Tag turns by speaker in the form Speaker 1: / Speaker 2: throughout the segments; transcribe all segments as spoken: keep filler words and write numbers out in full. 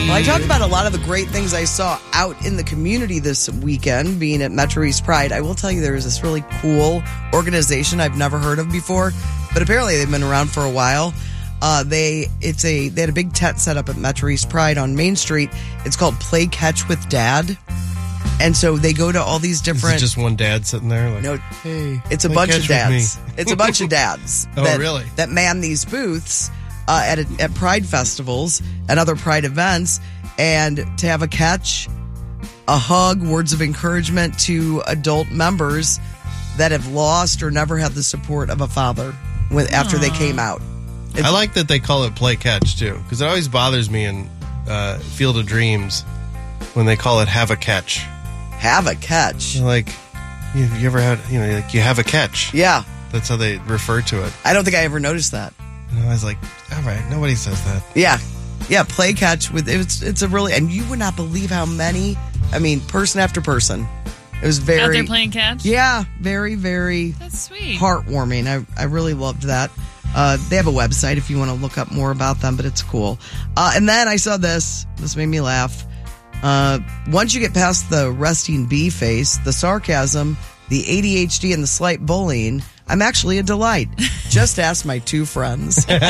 Speaker 1: Well, I talked about a lot of the great things I saw out in the community this weekend, being at Metro East Pride. I will tell you, there is this really cool organization I've never heard of before, but apparently they've been around for a while. Uh, they it's a they had a big tent set up at Metro East Pride on Main Street. It's called Play Catch with Dad. And so they go to all these different...
Speaker 2: Is it just one dad sitting there? Like,
Speaker 1: no,
Speaker 2: hey,
Speaker 1: it's a bunch of dads. It's a bunch of dads.
Speaker 2: Oh,
Speaker 1: that,
Speaker 2: really?
Speaker 1: That man these booths uh, at, a, at Pride festivals and other Pride events, and to have a catch, a hug, words of encouragement to adult members that have lost or never had the support of a father with, after they came out. It's,
Speaker 2: I like that they call it play catch, too, because it always bothers me in uh, Field of Dreams when they call it have a catch.
Speaker 1: Have a catch.
Speaker 2: Like, you, you ever had, you know, like you have a catch.
Speaker 1: Yeah.
Speaker 2: That's how they refer to it.
Speaker 1: I don't think I ever noticed that.
Speaker 2: And I was like, all right, nobody says that.
Speaker 1: Yeah. Yeah, play catch with, it's, it's a really, and you would not believe how many, I mean, person after person. It was very...
Speaker 3: Out there playing catch?
Speaker 1: Yeah, very, very...
Speaker 3: That's sweet.
Speaker 1: Heartwarming. I, I really loved that. Uh, they have a website if you want to look up more about them, but it's cool. Uh, and then I saw this. This made me laugh. Uh, once you get past the resting bee face, the sarcasm, the A D H D, and the slight bullying, I'm actually a delight. Just ask my two friends.
Speaker 2: Yeah,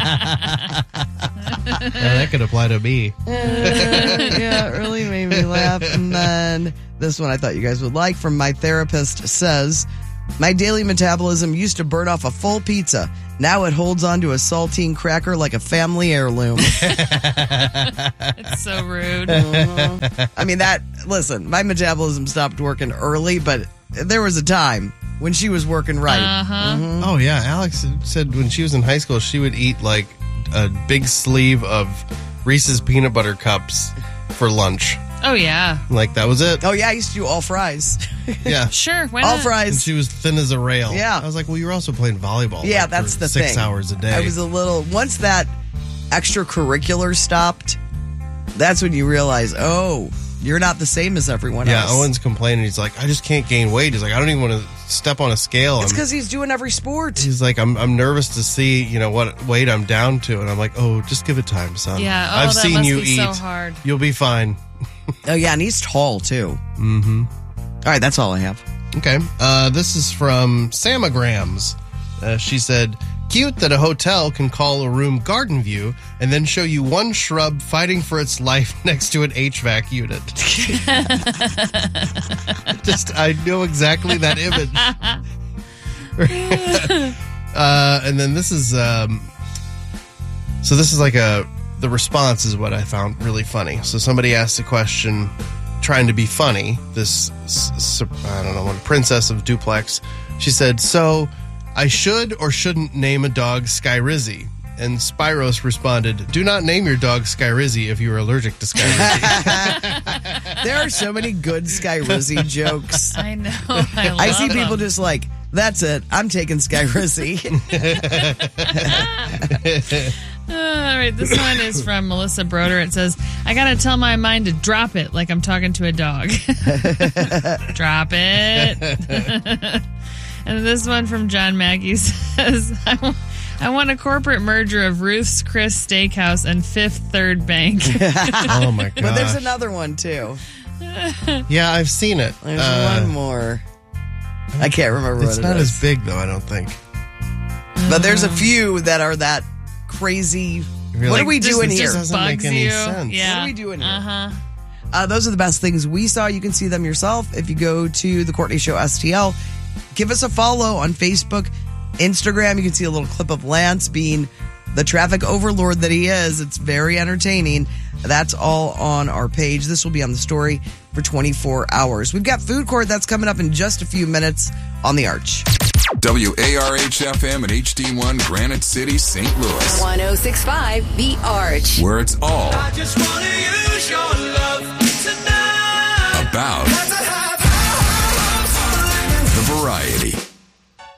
Speaker 2: that could apply to me.
Speaker 1: uh, yeah, it really made me laugh. And then this one I thought you guys would like from My Therapist says, my daily metabolism used to burn off a full pizza. Now it holds on to a saltine cracker like a family heirloom.
Speaker 3: It's so rude.
Speaker 1: Uh-huh. I mean, that, listen, my metabolism stopped working early, but there was a time when she was working right.
Speaker 3: Uh-huh.
Speaker 1: Mm-hmm.
Speaker 2: Oh, yeah. Alex said when she was in high school, she would eat like a big sleeve of Reese's peanut butter cups for lunch.
Speaker 3: Oh, yeah.
Speaker 2: Like, that was it.
Speaker 1: Oh, yeah, I used to do all fries.
Speaker 2: Yeah.
Speaker 3: Sure, why
Speaker 1: all
Speaker 3: not?
Speaker 1: fries.
Speaker 2: And she was thin as a rail.
Speaker 1: Yeah.
Speaker 2: I was like, well, you were also playing volleyball.
Speaker 1: Yeah,
Speaker 2: like,
Speaker 1: that's
Speaker 2: for
Speaker 1: the
Speaker 2: six
Speaker 1: thing.
Speaker 2: hours a day.
Speaker 1: I was a little, once that extracurricular stopped, that's when you realize, oh, you're not the same as everyone
Speaker 2: yeah,
Speaker 1: else.
Speaker 2: Owen's complaining. He's like, I just can't gain weight. He's like, I don't even want to step on a scale.
Speaker 1: It's
Speaker 2: I'm-
Speaker 1: because he's doing every sport.
Speaker 2: He's like, I'm I'm nervous to see, you know, what weight I'm down to. And I'm like, oh, just give it time, son.
Speaker 3: Yeah, oh,
Speaker 2: I've
Speaker 3: that
Speaker 2: seen
Speaker 3: must
Speaker 2: you
Speaker 3: be
Speaker 2: eat.
Speaker 3: so hard.
Speaker 2: You'll be fine.
Speaker 1: Oh, yeah, and he's tall, too.
Speaker 2: Mm-hmm.
Speaker 1: All right, that's all I have.
Speaker 2: Okay. Uh, this is from Samograms. Uh, she said, cute that a hotel can call a room garden view and then show you one shrub fighting for its life next to an H V A C unit. Just, I know exactly that image. uh, and then this is, um, so this is like a, the response is what I found really funny. So somebody asked a question trying to be funny. This, I don't know, what, princess of duplex. She said, so I should or shouldn't name a dog Skyrizzy? And Spyros responded, do not name your dog Skyrizzy if you are allergic to Skyrizzy.
Speaker 1: There are so many good Skyrizzy jokes.
Speaker 3: I know. I, love
Speaker 1: I see people
Speaker 3: them.
Speaker 1: just like, that's it. I'm taking Skyrizzy.
Speaker 3: Uh, all right, this one is from Melissa Broder. It says, I got to tell my mind to drop it like I'm talking to a dog. Drop it. And this one from John Mackey says, I, w- I want a corporate merger of Ruth's Chris Steakhouse and Fifth Third Bank.
Speaker 2: Oh, my God.
Speaker 1: But there's another one, too.
Speaker 2: Yeah, I've seen it.
Speaker 1: There's
Speaker 2: Uh,
Speaker 1: one more. I can't remember
Speaker 2: It's
Speaker 1: what it
Speaker 2: not
Speaker 1: is.
Speaker 2: as big, though, I don't think.
Speaker 1: But there's a few that are that crazy.
Speaker 2: You're
Speaker 1: What
Speaker 2: like,
Speaker 1: are we
Speaker 2: this
Speaker 1: doing here?
Speaker 2: just doesn't make
Speaker 3: Bugs
Speaker 2: any
Speaker 3: you.
Speaker 2: sense.
Speaker 3: Yeah.
Speaker 1: What are we doing here?
Speaker 3: Uh-huh.
Speaker 1: Uh, those are the best things we saw. You can see them yourself if you go to the Courtney Show S T L. Give us a follow on Facebook, Instagram. You can see a little clip of Lance being the traffic overlord that he is. It's very entertaining. That's all on our page. This will be on the story for twenty-four hours. We've got Food Court that's coming up in just a few minutes on the Arch.
Speaker 4: W A R H F M and H D one Granite City, Saint Louis.
Speaker 5: one oh six point five The Arch.
Speaker 4: Where it's all
Speaker 6: I just want to use your love tonight.
Speaker 4: about the variety.